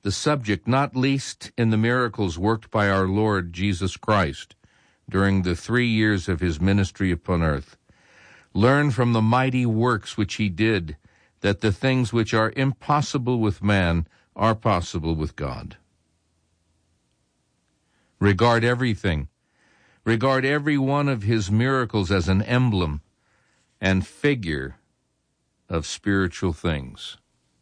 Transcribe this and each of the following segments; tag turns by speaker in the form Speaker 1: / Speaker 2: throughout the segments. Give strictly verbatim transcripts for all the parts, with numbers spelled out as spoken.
Speaker 1: the subject not least in the miracles worked by our Lord Jesus Christ during the three years of his ministry upon earth. Learn from the mighty works which he did that the things which are impossible with man are possible with God. Regard everything, regard every one of his miracles as an emblem and figure of spiritual things.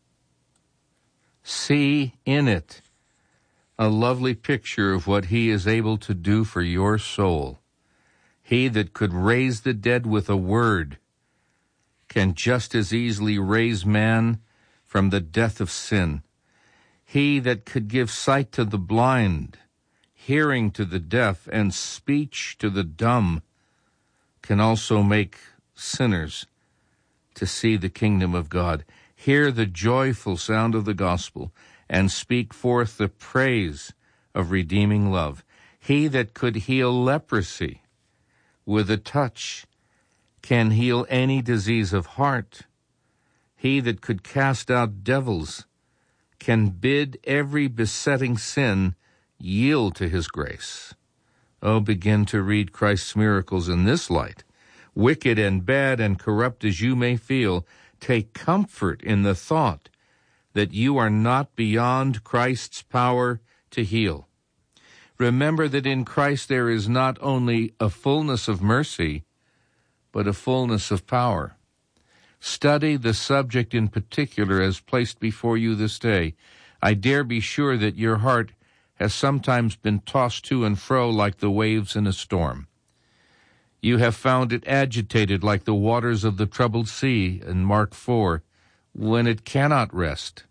Speaker 1: See in it a lovely picture of what he is able to do for your soul. He that could raise the dead with a word can just as easily raise man from the death of sin. He that could give sight to the blind, hearing to the deaf, and speech to the dumb can also make sinners to see the kingdom of God, hear the joyful sound of the gospel, and speak forth the praise of redeeming love. He that could heal leprosy with a touch can heal any disease of heart. He that could cast out devils can bid every besetting sin yield to his grace. Oh, begin to read Christ's miracles in this light. Wicked and bad and corrupt as you may feel, take comfort in the thought that you are not beyond Christ's power to heal. Remember that in Christ there is not only a fullness of mercy, but a fullness of power. Study the subject in particular as placed before you this day. I dare be sure that your heart has sometimes been tossed to and fro like the waves in a storm. You have found it agitated like the waters of the troubled sea in Mark four, when it cannot rest.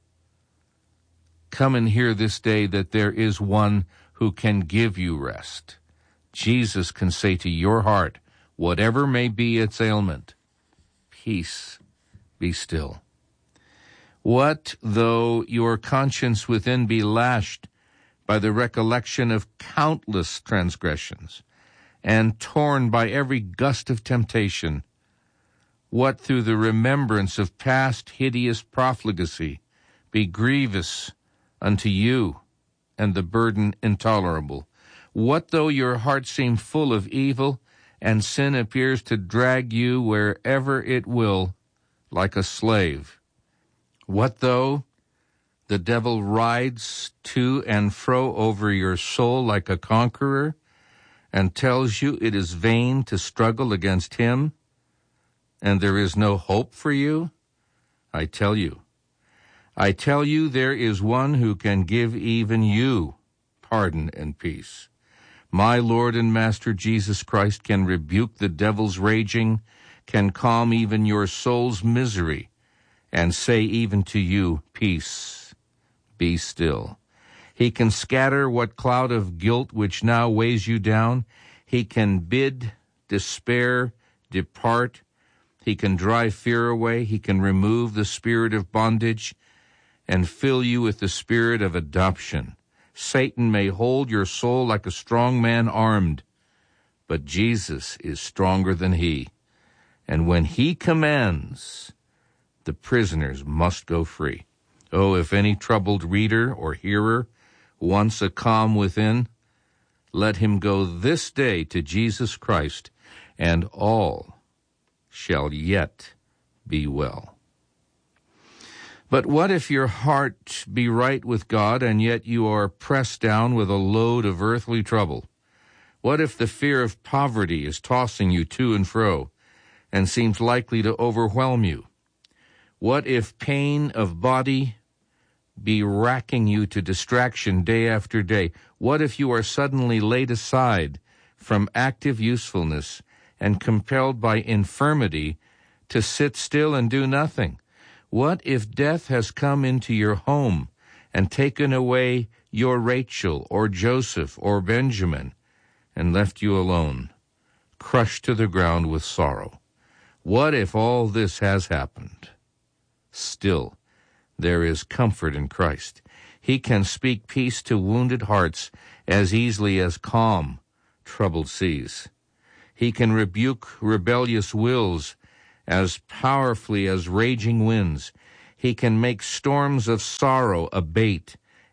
Speaker 1: Come and hear this day that there is one who can give you rest. Jesus can say to your heart, whatever may be its ailment, peace, be still. What though your conscience within be lashed by the recollection of countless transgressions, and torn by every gust of temptation? What through the remembrance of past hideous profligacy be grievous unto you, and the burden intolerable? What though your heart seem full of evil, and sin appears to drag you wherever it will, like a slave? What though the devil rides to and fro over your soul like a conqueror, and tells you it is vain to struggle against him, and there is no hope for you? I tell you, I tell you, there is one who can give even you pardon and peace. My Lord and Master Jesus Christ can rebuke the devil's raging, can calm even your soul's misery, and say even to you, peace, be still. He can scatter what cloud of guilt which now weighs you down. He can bid despair depart. He can drive fear away. He can remove the spirit of bondage and fill you with the spirit of adoption. Satan may hold your soul like a strong man armed, but Jesus is stronger than he. And when he commands, the prisoners must go free. Oh, if any troubled reader or hearer wants a calm within, let him go this day to Jesus Christ, and all shall yet be well. But what if your heart be right with God, and yet you are pressed down with a load of earthly trouble? What if the fear of poverty is tossing you to and fro, and seems likely to overwhelm you? What if pain of body be racking you to distraction day after day? What if you are suddenly laid aside from active usefulness and compelled by infirmity to sit still and do nothing? What if death has come into your home and taken away your Rachel or Joseph or Benjamin and left you alone, crushed to the ground with sorrow? What if all this has happened? Still, there is comfort in Christ. He can speak peace to wounded hearts as easily as calm troubled seas. He can rebuke rebellious wills as powerfully as raging winds. He can make storms of sorrow abate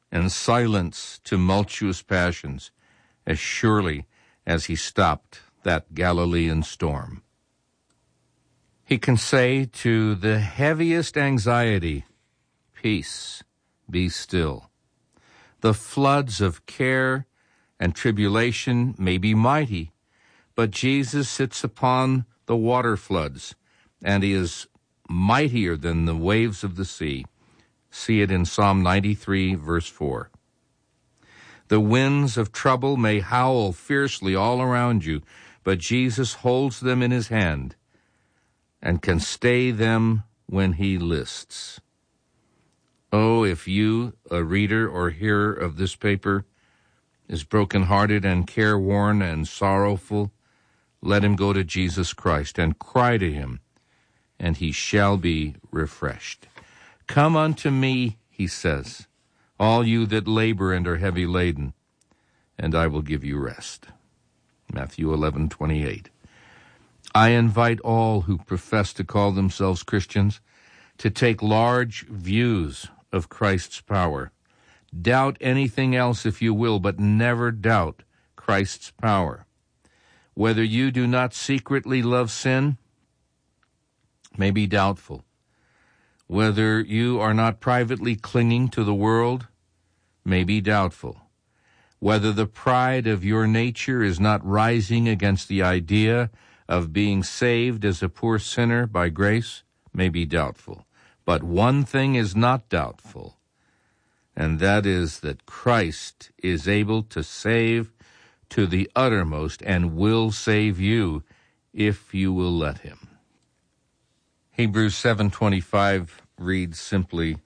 Speaker 1: and silence tumultuous passions as surely as he stopped that Galilean storm. He can say to the heaviest anxiety, "Peace, be still." The floods of care and tribulation may be mighty, but Jesus sits upon the water floods, and he is mightier than the waves of the sea. See it in Psalm ninety-three, verse four. The winds of trouble may howl fiercely all around you, but Jesus holds them in his hand and can stay them when he lists. Oh, if you, a reader or hearer of this paper, is broken-hearted and careworn and sorrowful, let him go to Jesus Christ and cry to him, and he shall be refreshed. Come unto me, he says, all you that labor and are heavy laden, and I will give you rest. Matthew eleven twenty-eight. I invite all who profess to call themselves Christians to take large views of Christ's power. Doubt anything else if you will, but never doubt Christ's power. Whether you do not secretly love sin may be doubtful. Whether you are not privately clinging to the world may be doubtful. Whether the pride of your nature is not rising against the idea of being saved as a poor sinner by grace may be doubtful. But one thing is not doubtful, and that is that Christ is able to save to the uttermost and will save you if you will let him. Hebrews seven twenty-five reads simply,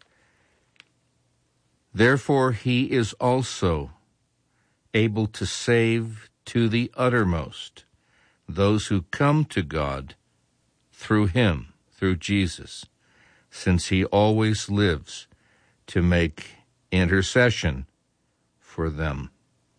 Speaker 1: Therefore he is also able to save to the uttermost those who come to God through him, through Jesus, since he always lives to make intercession for them.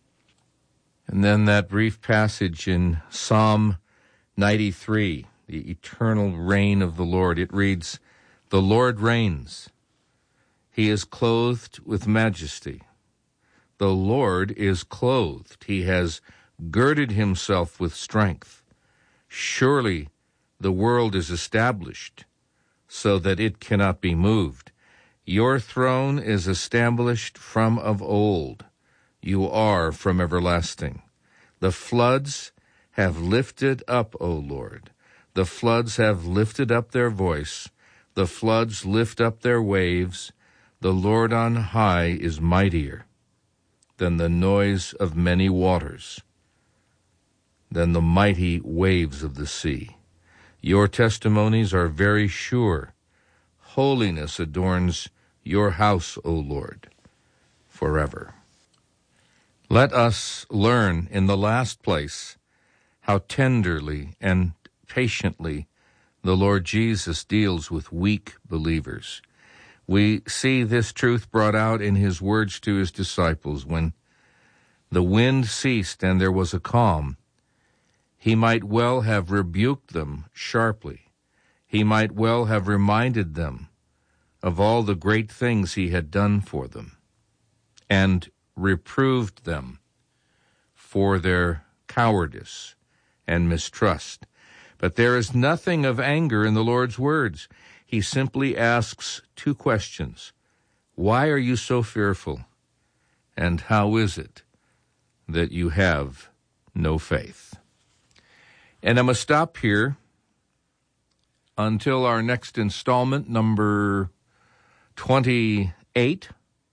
Speaker 1: And then that brief passage in Psalm ninety-three, the eternal reign of the Lord. It reads, The Lord reigns. He is clothed with majesty. The Lord is clothed. He has girded himself with strength. Surely the world is established so that it cannot be moved. Your throne is established from of old. You are from everlasting. The floods have lifted up, O Lord. The floods have lifted up their voice. The floods lift up their waves. The Lord on high is mightier than the noise of many waters, than the mighty waves of the sea. Your testimonies are very sure. Holiness adorns your house, O Lord, forever. Let us learn in the last place how tenderly and patiently the Lord Jesus deals with weak believers. We see this truth brought out in his words to his disciples. When the wind ceased and there was a calm, he might well have rebuked them sharply. He might well have reminded them of all the great things he had done for them, and reproved them for their cowardice and mistrust. But there is nothing of anger in the Lord's words. He simply asks two questions. Why are you so fearful? And how is it that you have no faith? And I'm going to stop here until our next installment, number twenty-eight.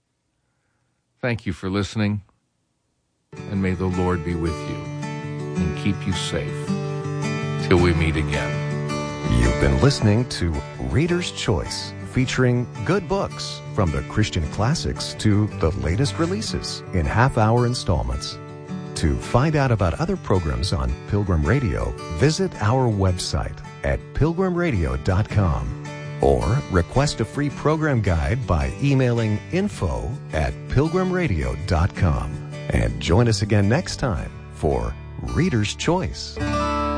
Speaker 1: Thank you for listening, and may the Lord be with you and keep you safe till we meet again.
Speaker 2: You've been listening to Reader's Choice, featuring good books from the Christian classics to the latest releases in half-hour installments. To find out about other programs on Pilgrim Radio, visit our website at pilgrim radio dot com or request a free program guide by emailing info at pilgrim radio dot com. And join us again next time for Reader's Choice.